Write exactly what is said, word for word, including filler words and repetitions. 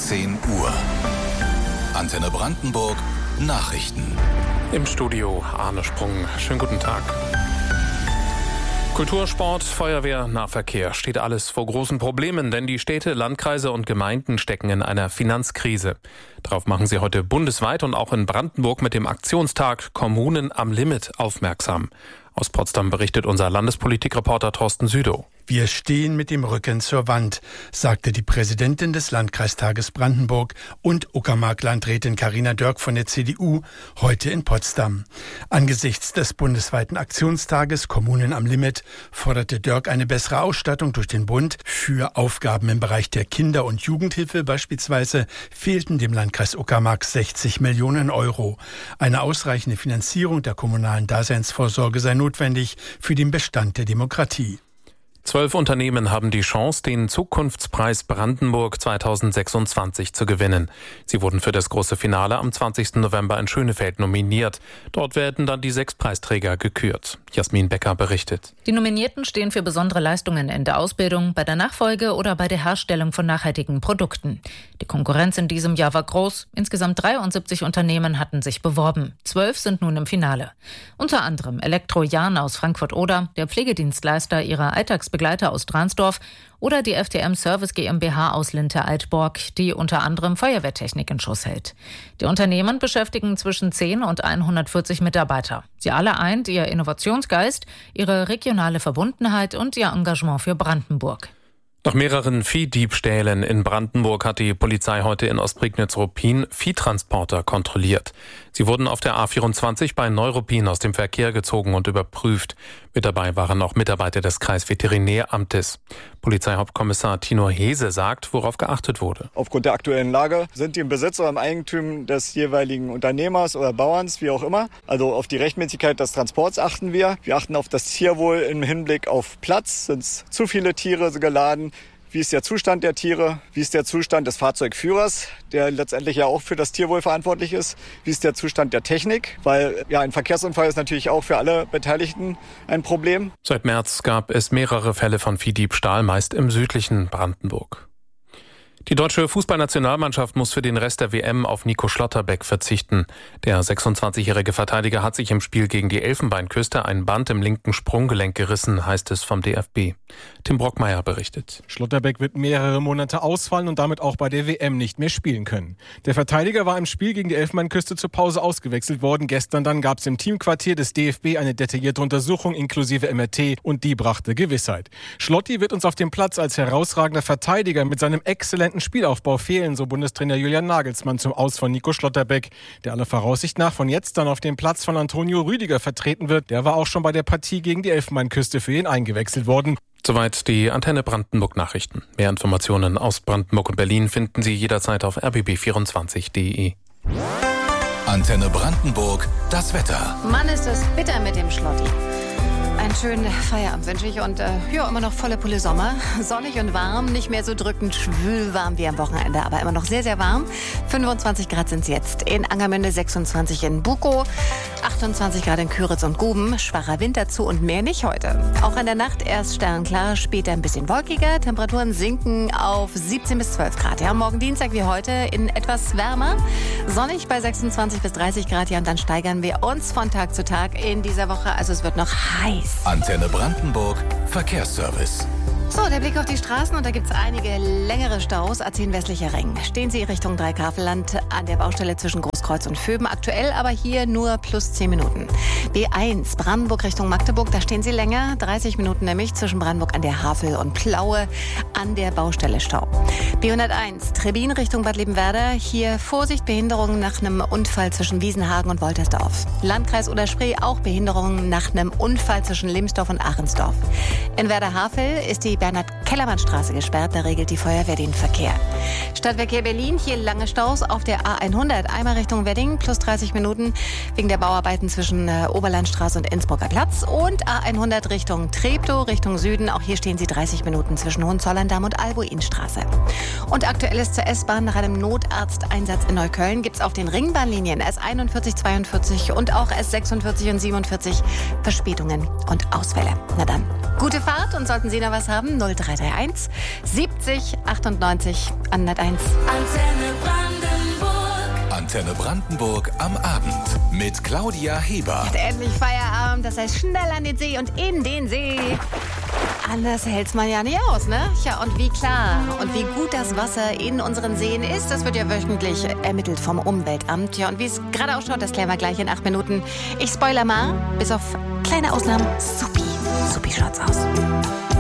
zehn Uhr. Antenne Brandenburg Nachrichten. Im Studio Arne Sprung. Schönen guten Tag. Kultur, Sport, Feuerwehr, Nahverkehr. Steht alles vor großen Problemen, denn die Städte, Landkreise und Gemeinden stecken in einer Finanzkrise. Darauf machen sie heute bundesweit und auch in Brandenburg mit dem Aktionstag Kommunen am Limit aufmerksam. Aus Potsdam berichtet unser Landespolitikreporter Thorsten Südow. Wir stehen mit dem Rücken zur Wand, sagte die Präsidentin des Landkreistages Brandenburg und Uckermark-Landrätin Carina Dörk von der C D U heute in Potsdam. Angesichts des bundesweiten Aktionstages Kommunen am Limit forderte Dörk eine bessere Ausstattung durch den Bund. Für Aufgaben im Bereich der Kinder- und Jugendhilfe beispielsweise fehlten dem Landkreis Uckermark sechzig Millionen Euro. Eine ausreichende Finanzierung der kommunalen Daseinsvorsorge sei notwendig für den Bestand der Demokratie. Zwölf Unternehmen haben die Chance, den Zukunftspreis Brandenburg zweitausendsechsundzwanzig zu gewinnen. Sie wurden für das große Finale am zwanzigsten November in Schönefeld nominiert. Dort werden dann die sechs Preisträger gekürt. Jasmin Becker berichtet. Die Nominierten stehen für besondere Leistungen in der Ausbildung, bei der Nachfolge oder bei der Herstellung von nachhaltigen Produkten. Die Konkurrenz in diesem Jahr war groß. Insgesamt dreiundsiebzig Unternehmen hatten sich beworben. Zwölf sind nun im Finale. Unter anderem Elektro-Jan aus Frankfurt-Oder, der Pflegedienstleister ihrer Alltagsbegleitung Begleiter aus Dransdorf oder die F D M Service GmbH aus Linte-Altborg, die unter anderem Feuerwehrtechnik in Schuss hält. Die Unternehmen beschäftigen zwischen zehn und hundertvierzig Mitarbeiter. Sie alle eint ihr Innovationsgeist, ihre regionale Verbundenheit und ihr Engagement für Brandenburg. Nach mehreren Viehdiebstählen in Brandenburg hat die Polizei heute in Ostprignitz-Ruppin Viehtransporter kontrolliert. Sie wurden auf der A vierundzwanzig bei Neuruppin aus dem Verkehr gezogen und überprüft. Mit dabei waren auch Mitarbeiter des Kreisveterinäramtes. Polizeihauptkommissar Tino Hese sagt, worauf geachtet wurde. Aufgrund der aktuellen Lage sind die im Besitz oder im Eigentum des jeweiligen Unternehmers oder Bauerns, wie auch immer. Also auf die Rechtmäßigkeit des Transports achten wir. Wir achten auf das Tierwohl im Hinblick auf Platz. Sind zu viele Tiere geladen? Wie ist der Zustand der Tiere? Wie ist der Zustand des Fahrzeugführers, der letztendlich ja auch für das Tierwohl verantwortlich ist? Wie ist der Zustand der Technik? Weil ja, ein Verkehrsunfall ist natürlich auch für alle Beteiligten ein Problem. Seit März gab es mehrere Fälle von Viehdiebstahl, meist im südlichen Brandenburg. Die deutsche Fußballnationalmannschaft muss für den Rest der W M auf Nico Schlotterbeck verzichten. Der sechsundzwanzigjährige Verteidiger hat sich im Spiel gegen die Elfenbeinküste ein Band im linken Sprunggelenk gerissen, heißt es vom D F B. Tim Brockmeier berichtet. Schlotterbeck wird mehrere Monate ausfallen und damit auch bei der W M nicht mehr spielen können. Der Verteidiger war im Spiel gegen die Elfenbeinküste zur Pause ausgewechselt worden. Gestern dann gab es im Teamquartier des D F B eine detaillierte Untersuchung inklusive M R T und die brachte Gewissheit. Schlotti wird uns auf dem Platz als herausragender Verteidiger mit seinem exzellenten Spielaufbau fehlen, so Bundestrainer Julian Nagelsmann zum Aus von Nico Schlotterbeck, der aller Voraussicht nach von jetzt dann auf dem Platz von Antonio Rüdiger vertreten wird. Der war auch schon bei der Partie gegen die Elfenbeinküste für ihn eingewechselt worden. Soweit die Antenne Brandenburg Nachrichten. Mehr Informationen aus Brandenburg und Berlin finden Sie jederzeit auf r b b vierundzwanzig punkt d e. Antenne Brandenburg, das Wetter. Mann, ist es bitter mit dem Schlotti. Einen schönen Feierabend wünsche ich und äh, ja, immer noch volle Pulle Sommer. Sonnig und warm, nicht mehr so drückend schwül warm wie am Wochenende, aber immer noch sehr, sehr warm. fünfundzwanzig Grad sind es jetzt in Angermünde, sechsundzwanzig in Bukow, achtundzwanzig Grad in Küritz und Guben. Schwacher Wind dazu und mehr nicht heute. Auch in der Nacht erst sternklar, später ein bisschen wolkiger. Temperaturen sinken auf siebzehn bis zwölf Grad. Ja, morgen Dienstag wie heute in etwas wärmer. Sonnig bei sechsundzwanzig bis dreißig Grad. Ja, und dann steigern wir uns von Tag zu Tag in dieser Woche. Also es wird noch heiß. Antenne Brandenburg, Verkehrsservice. So, der Blick auf die Straßen und da gibt es einige längere Staus. A zehn westlicher Ring. Stehen Sie Richtung Dreikafelland an der Baustelle zwischen Großkreuz und Vöben. Aktuell aber hier nur plus zehn Minuten. B eins Brandenburg Richtung Magdeburg, da stehen Sie länger. dreißig Minuten nämlich zwischen Brandenburg an der Havel und Plaue an der Baustelle Stau. B hunderteins Trebin Richtung Bad Liebenwerda. Hier Vorsicht, Behinderungen nach einem Unfall zwischen Wiesenhagen und Woltersdorf. Landkreis Oder-Spree auch Behinderungen nach einem Unfall zwischen Limsdorf und Ahrensdorf. In Werder-Havel ist die Bernhard-Kellermann-Straße gesperrt, da regelt die Feuerwehr den Verkehr. Stadtverkehr Berlin, hier lange Staus auf der A hundert, einmal Richtung Wedding, plus dreißig Minuten wegen der Bauarbeiten zwischen äh, Oberlandstraße und Innsbrucker Platz. Und A hundert Richtung Treptow, Richtung Süden, auch hier stehen Sie dreißig Minuten zwischen Hohenzollern-Damm und Albuinstraße. Und aktuelles zur S-Bahn, nach einem Notarzteinsatz in Neukölln gibt es auf den Ringbahnlinien S einundvierzig, zweiundvierzig und auch S sechsundvierzig und siebenundvierzig Verspätungen und Ausfälle. Na dann, gute Fahrt und sollten Sie noch was haben, null drei drei drei eins siebzig achtundneunzig hunderteins. Antenne Brandenburg. Antenne Brandenburg am Abend mit Claudia Heber. Endlich Feierabend, das heißt schnell an den See und in den See. Anders hält's man ja nicht aus, ne? Ja, und wie klar und wie gut das Wasser in unseren Seen ist, das wird ja wöchentlich ermittelt vom Umweltamt. Ja, und wie es gerade ausschaut, das klären wir gleich in acht Minuten. Ich spoiler mal, bis auf kleine Ausnahmen, supi, supi schaut's aus.